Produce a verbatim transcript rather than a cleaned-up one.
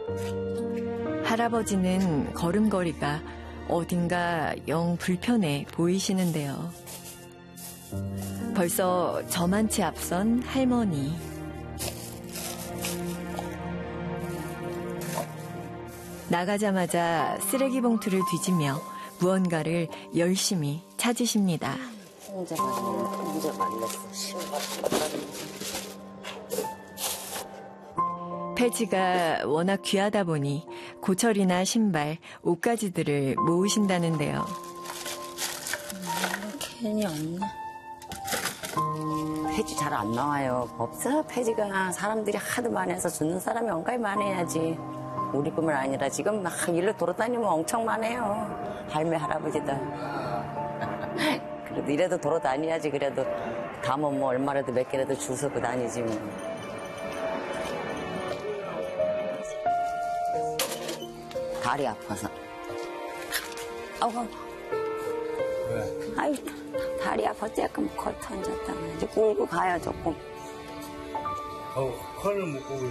할아버지는 걸음걸이가 어딘가 영 불편해 보이시는데요. 벌써 저만치 앞선 할머니. 나가자마자 쓰레기 봉투를 뒤지며 무언가를 열심히 찾으십니다. 혼자 말렸어. 혼자 말렸어. 폐지가 워낙 귀하다 보니 고철이나 신발, 옷가지들을 모으신다는데요. 음, 괜히 없나? 폐지 잘 안 나와요. 없어. 폐지가 사람들이 하도 많이 해서 주는 사람이 온가히 많아야지. 우리뿐만 아니라 지금 막 일로 돌아다니면 엄청 많아요. 할매, 할아버지들. 그래도 이래도 돌아다녀야지. 그래도 가면 뭐 얼마라도 몇 개라도 줄 서고 다니지 뭐. 다리 아파서. 아우. 왜? 아유, 다리 아파 조금 코 던졌다. 이제 끌고 가요, 조금. 어, 칼을 묶고